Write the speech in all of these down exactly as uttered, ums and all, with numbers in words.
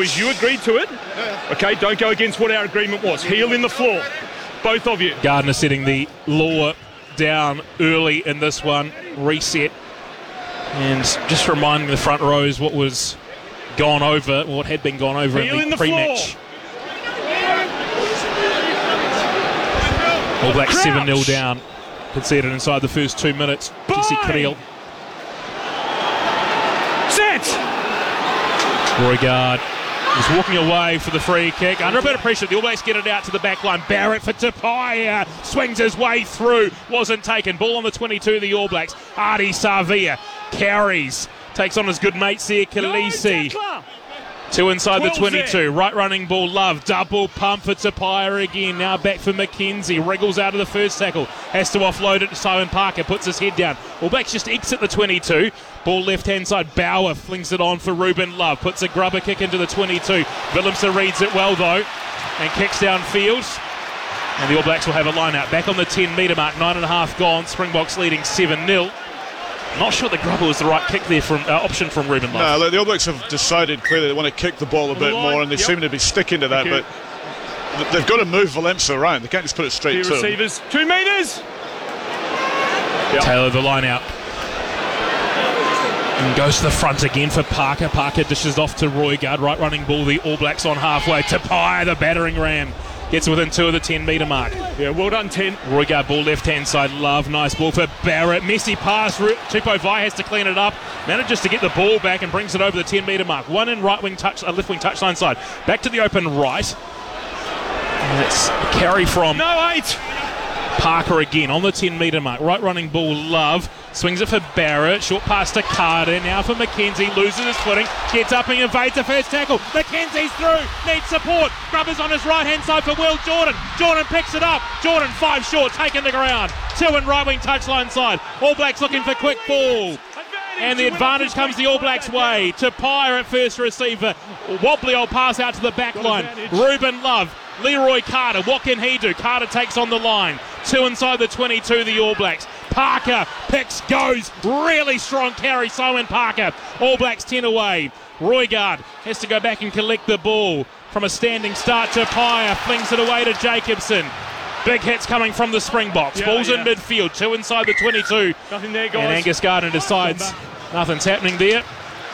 boys, you agreed to it. Okay, don't go against what our agreement was. Heel in the floor, both of you. Gardner setting the law down early in this one. Reset. And just reminding the front rows what was gone over, what had been gone over Heel in the, in the pre-match. floor. All Blacks Crouch. seven nil down. Conceded inside the first two minutes. Jesse Creel. Set! Roigard is walking away for the free kick. Under a bit of pressure, the All Blacks get it out to the back line. Barrett for Tapia. Swings his way through. Wasn't taken. Ball on the twenty-two of the All Blacks. Artie Savia carries. Takes on his good mates there, Khaleesi. Two inside the twenty-two. Right running ball, Love. Double pump for Tapia again. Now back for McKenzie. Wriggles out of the first tackle. Has to offload it to Simon Parker. Puts his head down. All Blacks just exit the twenty-two. Ball left hand side. Bauer flings it on for Ruben Love. Puts a grubber kick into the twenty-two. Willemse reads it well though. And kicks downfield. And the All Blacks will have a line out. Back on the ten metre mark. Nine and a half gone. Springboks leading seven nil. Not sure the grubber was the right kick there from uh, option from Ruben Love. No, the All Blacks have decided clearly they want to kick the ball a bit more, and they yep. seem to be sticking to that. But th- they've got to move Willemse around. They can't just put it straight Two to him. receivers, two metres. Yep. Taylor the line out. And goes to the front again for Parker. Parker dishes off to Roigard. Right running ball, the All Blacks on halfway. Tapia, the battering ram. Gets within two of the ten metre mark. Yeah, well done, ten. Roigard ball left hand side. Love, nice ball for Barrett. Messy pass. Chipo Vai has to clean it up. Manages to get the ball back and brings it over the ten metre mark. One in right wing touch, uh, left wing touchline side. Back to the open right. And it's a carry from No eight. Parker again on the ten metre mark. Right running ball, Love. Swings it for Barrett. Short pass to Carter. Now for McKenzie. Loses his footing. Gets up and evades the first tackle. McKenzie's through. Needs support. Grubbers on his right hand side for Will Jordan. Jordan picks it up. Jordan five short. Taken the ground. Two in right wing touchline side. All Blacks looking for quick ball. And the advantage comes the All Blacks' way. Tapia at first receiver. Wobbly old pass out to the back line. Ruben Love. Leroy Carter. What can he do? Carter takes on the line. Two inside the twenty-two, the All Blacks. Parker picks, goes. Really strong carry, Simon Parker. All Blacks ten away. Roigard has to go back and collect the ball. From a standing start, Tapia flings it away to Jacobson. Big hits coming from the Springboks. Yeah, Ball's yeah. in midfield. Two inside the twenty-two. Nothing there, guys. And Angus Gardner decides nothing's happening there.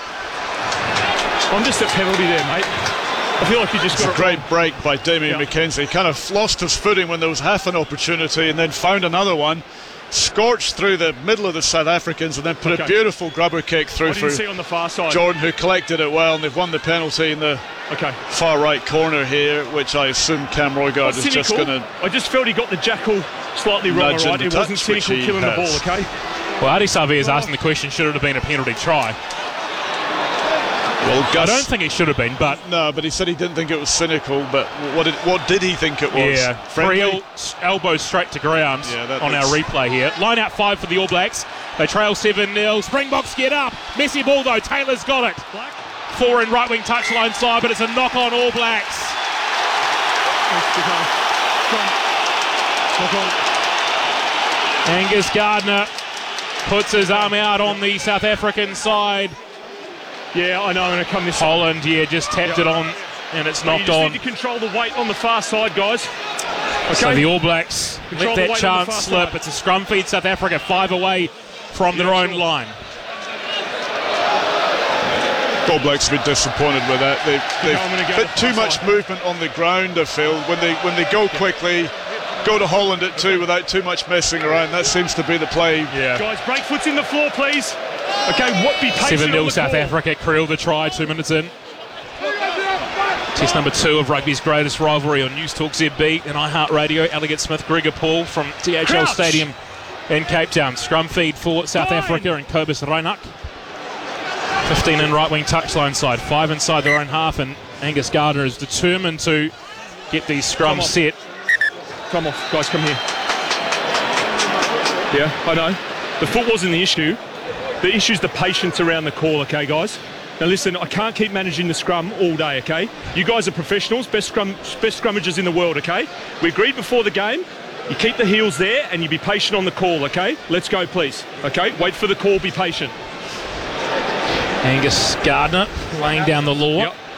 I'm just a penalty there, mate. I feel like you just It's got a great break by Damien Yeah. McKenzie. He kind of lost his footing when there was half an opportunity and then found another one. Scorched through the middle of the South Africans and then put Okay. a beautiful grubber kick through I didn't for see on the far side. Jordan, who collected it well, and they've won the penalty in the Okay. far right corner here, which I assume Cam Roigard is just Cynical. going to... I just felt he got the jackle slightly wrong, Nudge alright? and It wasn't touch, which cynical he killing the has. ball, okay? Well, Artie Savia is asking the question, should it have been a penalty try? Well, Gus, I don't think it should have been, but No, but he said he didn't think it was cynical, but what did, what did he think it was? yeah, Friendly? Creel elbow straight to ground Yeah, that on our looks- replay here. Line out five for the All Blacks. They trail seven nil. Springboks get up. Messy ball though. Taylor's got it. Four in right wing touchline side, but it's a knock on All Blacks. Angus Gardner puts his arm out on the South African side. Yeah, I know, I'm going to come this Holland, yeah, just tapped Yeah. it on, and it's You knocked just on. need to control the weight on the far side, guys. Okay. So the All Blacks Control let the that weight on the chance far slip. side. It's a scrum feed. South Africa five away from their Yeah, own sure. line. All Blacks have been disappointed with that. They've, they've I'm gonna go bit to too the much side. movement on the ground, I feel. When they when they go quickly, go to Holland at two without too much messing around. That seems to be the play. Yeah. Guys, break foot's in the floor, please. Okay, what? Be patient. seven on nil the South call. Africa. Creel the try, two minutes in. Test number two of rugby's greatest rivalry on News Talk Z B and iHeartRadio. Elliot Smith, Gregor Paul from T H L Crouch. Stadium in Cape Town. Scrum feed for South Nine. Africa and Cobus Reinach. fifteen in right wing touchline side, five inside their own half, and Angus Gardner is determined to get these Come scrums on. set. Come off, guys, come here. Yeah, I know. The foot wasn't the issue. The issue's the patience around the call, okay, guys? Now listen, I can't keep managing the scrum all day, okay? You guys are professionals, best scrum, best scrummagers in the world, okay? We agreed before the game, you keep the heels there and you be patient on the call, okay? Let's go, please, okay? Wait for the call, be patient. Angus Gardner laying down the law. Yep.